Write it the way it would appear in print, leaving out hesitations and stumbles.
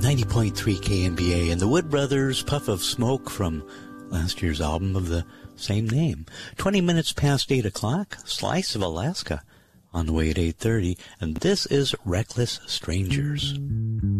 90.3 KNBA and the Wood Brothers, Puff of Smoke from last year's album of the same name. 20 minutes past 8 o'clock, Slice of Alaska on the way at 8:30, and this is Reckless Strangers.